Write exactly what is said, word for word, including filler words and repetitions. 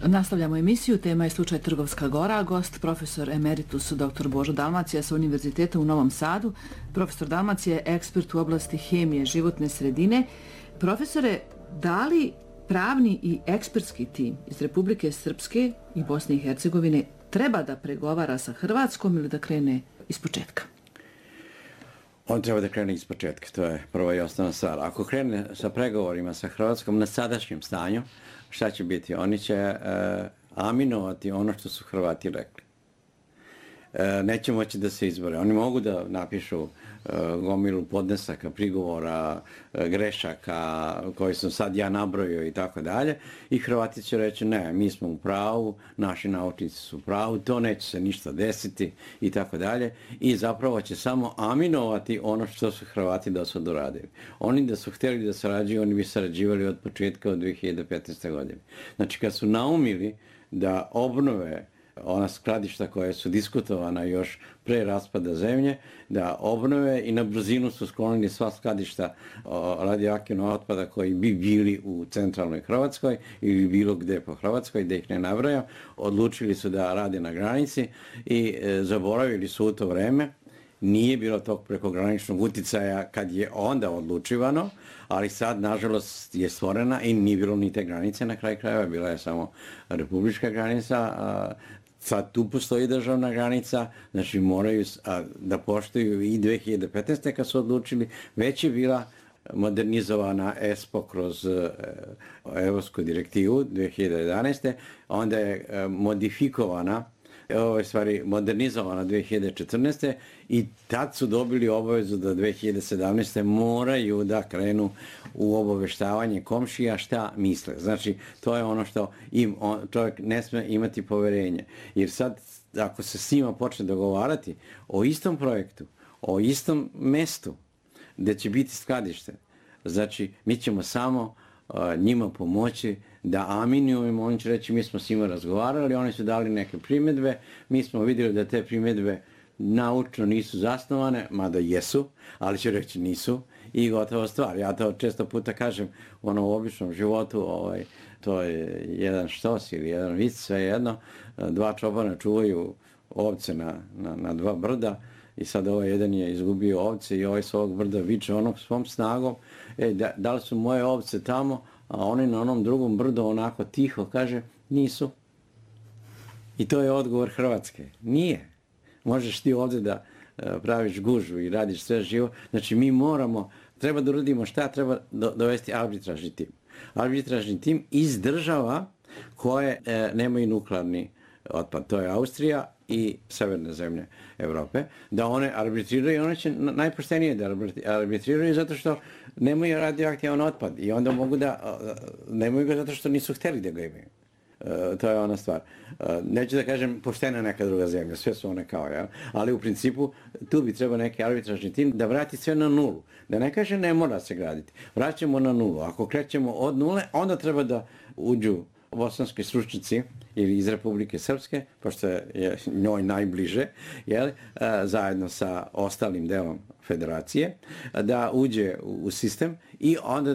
Nastavljamo emisiju, tema je slučaj Trgovska Gora, gost profesor emeritus dr. Božo Dalmacija sa Univerziteta u Novom Sadu. Profesor Dalmacija je ekspert u oblasti hemije životne sredine. Profesore, da li pravni i ekspertski tim iz Republike Srpske i Bosne i Hercegovine treba da pregovara sa Hrvatskom ili da krene iz početka? On treba da krene iz početka, to je prva i osnovna stvar. Ako krene sa pregovorima sa Hrvatskom na sadašnjem stanju, šta će biti? Oni će e, aminovati ono što su Hrvati rekli. E, neće moći da se izbore. Oni mogu da napišu e, gomilu podnesaka, prigovora, e, grešaka koji sam sad ja nabrojio i tako dalje. I Hrvati će reći ne, mi smo u pravu, naši naučnici su u pravu, to neće se ništa desiti i tako dalje. I zapravo će samo aminovati ono što su Hrvati do sad uradili. Oni da su htjeli da sarađuju, oni bi sarađivali od početka od dve hiljade petnaeste. godine. Znači kad su naumili da obnove ona skladišta koja su diskutovana još pre raspada zemlje, da obnove i na brzinu su sklonili sva skladišta radioaktivnog otpada koji bi bili u centralnoj Hrvatskoj ili bilo gde po Hrvatskoj, da ih ne nabrajam. Odlučili su da rade na granici i e, zaboravili su u to vreme. Nije bilo tog prekograničnog uticaja kad je onda odlučivano, ali sad, nažalost, je stvorena i nije bilo ni te granice na kraju krajeva, bila je samo republička granica, a sad tu postoji državna granica, znači moraju a, da poštuju i dve hiljade petnaeste. kad su odlučili, već je bila modernizovana E S P O kroz e, Evropsku direktivu dve hiljade jedanaeste. Onda je e, modifikovana, ove stvari modernizovana dve hiljade četrnaeste. i tad su dobili obavezu da dve hiljade sedamnaeste. moraju da krenu u obaveštavanje komšija šta misle. Znači, to je ono što im, on, čovjek ne sme imati poverenje. Jer sad, ako se s njima počne dogovarati o istom projektu, o istom mestu gdje će biti skladište, znači, mi ćemo samo uh, njima pomoći da aminujemo, oni će reći mi smo s njima razgovarali, oni su dali neke primjedbe, mi smo vidjeli da te primjedbe naučno nisu zasnovane, mada jesu, ali će reći nisu i gotova stvar. Ja to često puta kažem ono, u običnom životu, ovaj, to je jedan štos ili jedan vic, sve jedno, dva čobana čuvaju ovce na, na, na dva brda i sad ovaj jedan je izgubio ovce i ovaj s ovog brda viče onom svom snagom, e, da, da li su moje ovce tamo, a oni na onom drugom brdu onako tiho kaže, nisu. I to je odgovor Hrvatske. Nije. Možeš ti ovdje da uh, praviš gužvu i radiš sve živo. Znači mi moramo, treba da uradimo šta, treba do, dovesti arbitražni tim. Arbitražni tim iz država koje uh, nemaju nuklearni otpad. To je Austrija i severne zemlje Evrope. Da one arbitriraju, one će najpoštenije da arbitriraju zato što nemaju radioaktivan otpad i onda mogu da, nemaju ga zato što nisu htjeli da ga imaju. Uh, to je ona stvar. Uh, neću da kažem poštena neka druga zemlja, sve su one kao, ja? Ali u principu tu bi trebao neki arbitražni tim da vrati sve na nulu. Da ne kaže ne mora se graditi. Vraćamo na nulu. Ako krećemo od nule, onda treba da uđu bosanski stručnjaci ili iz Republike Srpske, pošto je njoj najbliže, jel, zajedno sa ostalim delom federacije, da uđe u sistem i onda